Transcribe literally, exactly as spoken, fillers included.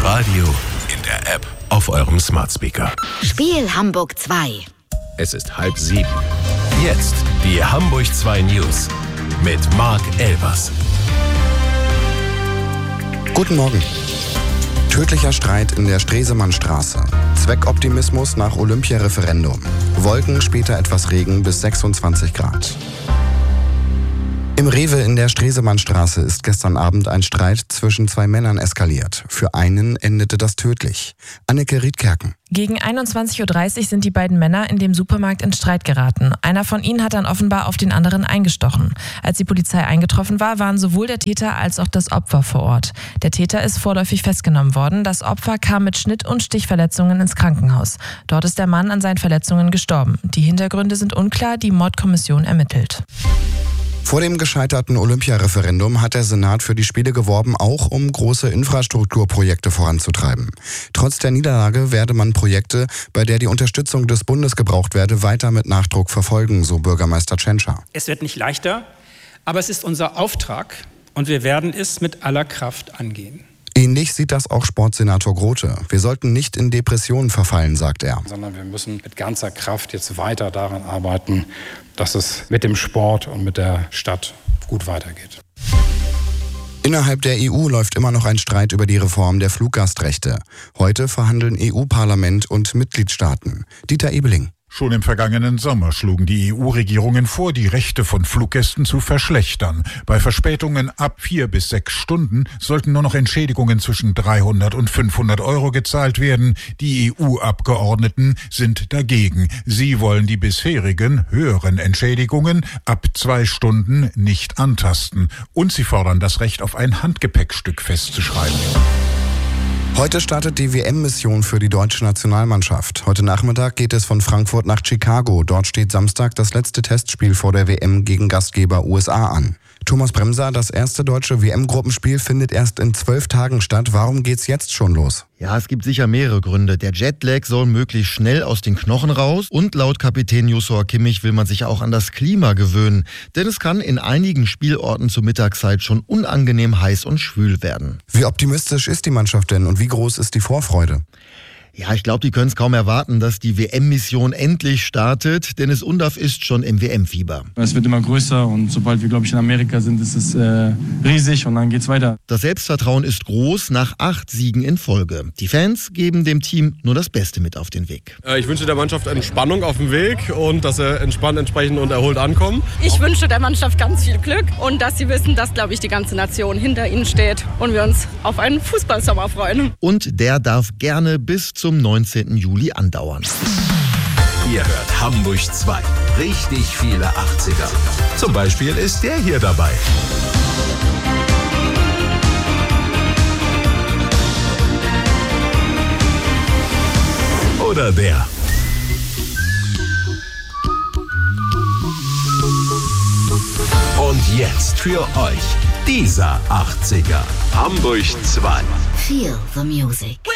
Radio, in der App, auf eurem Smart Speaker. Spiel Hamburg zwei. Es ist halb sieben. Jetzt die Hamburg zwei News mit Marc Elbers. Guten Morgen. Tödlicher Streit in der Stresemannstraße. Zweckoptimismus nach Olympia-Referendum. Wolken, später etwas Regen bis sechsundzwanzig Grad. Im Rewe in der Stresemannstraße ist gestern Abend ein Streit zwischen zwei Männern eskaliert. Für einen endete das tödlich. Anneke Riedkerken. Gegen einundzwanzig Uhr dreißig sind die beiden Männer in dem Supermarkt in Streit geraten. Einer von ihnen hat dann offenbar auf den anderen eingestochen. Als die Polizei eingetroffen war, waren sowohl der Täter als auch das Opfer vor Ort. Der Täter ist vorläufig festgenommen worden. Das Opfer kam mit Schnitt- und Stichverletzungen ins Krankenhaus. Dort ist der Mann an seinen Verletzungen gestorben. Die Hintergründe sind unklar, die Mordkommission ermittelt. Vor dem gescheiterten Olympia-Referendum hat der Senat für die Spiele geworben, auch um große Infrastrukturprojekte voranzutreiben. Trotz der Niederlage werde man Projekte, bei der die Unterstützung des Bundes gebraucht werde, weiter mit Nachdruck verfolgen, so Bürgermeister Tschentscher. Es wird nicht leichter, aber es ist unser Auftrag und wir werden es mit aller Kraft angehen. Ähnlich sieht das auch Sportsenator Grote. Wir sollten nicht in Depressionen verfallen, sagt er. Sondern wir müssen mit ganzer Kraft jetzt weiter daran arbeiten, dass es mit dem Sport und mit der Stadt gut weitergeht. Innerhalb der E U läuft immer noch ein Streit über die Reform der Fluggastrechte. Heute verhandeln E U-Parlament und Mitgliedstaaten. Dieter Ebeling. Schon im vergangenen Sommer schlugen die E U-Regierungen vor, die Rechte von Fluggästen zu verschlechtern. Bei Verspätungen ab vier bis sechs Stunden sollten nur noch Entschädigungen zwischen dreihundert und fünfhundert Euro gezahlt werden. Die E U-Abgeordneten sind dagegen. Sie wollen die bisherigen höheren Entschädigungen ab zwei Stunden nicht antasten. Und sie fordern das Recht auf ein Handgepäckstück festzuschreiben. Heute startet die W M-Mission für die deutsche Nationalmannschaft. Heute Nachmittag geht es von Frankfurt nach Chicago. Dort steht Samstag das letzte Testspiel vor der W M gegen Gastgeber U S A an. Thomas Bremser, das erste deutsche W M-Gruppenspiel findet erst in zwölf Tagen statt. Warum geht's jetzt schon los? Ja, es gibt sicher mehrere Gründe. Der Jetlag soll möglichst schnell aus den Knochen raus und laut Kapitän Joshua Kimmich will man sich auch an das Klima gewöhnen. Denn es kann in einigen Spielorten zur Mittagszeit schon unangenehm heiß und schwül werden. Wie optimistisch ist die Mannschaft denn und wie groß ist die Vorfreude? Ja, ich glaube, die können es kaum erwarten, dass die W M-Mission endlich startet, denn es Undaf ist schon im W M-Fieber. Es wird immer größer und sobald wir, glaube ich, in Amerika sind, ist es äh, riesig und dann geht's weiter. Das Selbstvertrauen ist groß nach acht Siegen in Folge. Die Fans geben dem Team nur das Beste mit auf den Weg. Ich wünsche der Mannschaft Entspannung auf dem Weg und dass sie entspannt, entsprechend und erholt ankommen. Ich wünsche der Mannschaft ganz viel Glück und dass sie wissen, dass, glaube ich, die ganze Nation hinter ihnen steht und wir uns auf einen Fußballsommer freuen. Und der darf gerne bis zum zum neunzehnten Juli andauern. Ihr hört Hamburg zwei. Richtig viele achtziger. Zum Beispiel ist der hier dabei. Oder der. Und jetzt für euch dieser achtziger. Hamburg zwei. Feel the music.